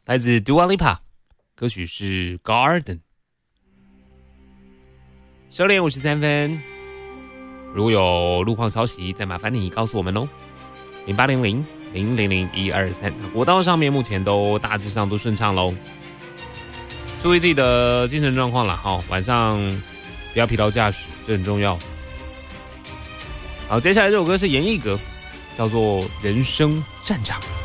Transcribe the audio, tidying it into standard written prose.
来自 Dua Lipa， 歌曲是 Garden。12点53分，如果有路况消息，再麻烦你告诉我们哦。0800-000-123，国道上面目前都大致上都顺畅喽。注意自己的精神状况啦，晚上不要疲劳驾驶，这很重要。好，接下来这首歌是严艺格，叫做《人生战场》。